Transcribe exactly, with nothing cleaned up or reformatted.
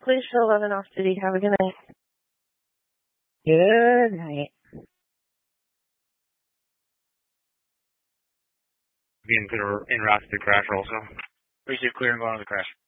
Please show love and off duty. Have a good night. Good night. Being clear en route to the crash also. Appreciate clear and going to the crash.